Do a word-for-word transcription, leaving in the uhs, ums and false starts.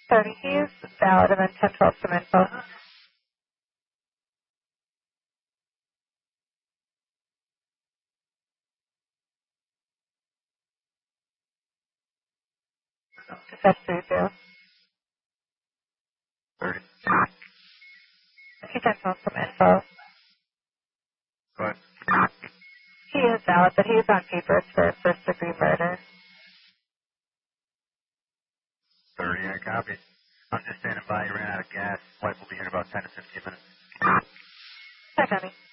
thirty, he is valid, and then ten twelve some info. That's three two. thirty. He ten twelve some info. Good. He is valid, but he is on papers for first degree murder. thirty, I copy. I'm just standing by. You ran out of gas. Flight will be here in about ten to fifteen minutes. Hi, Tommy.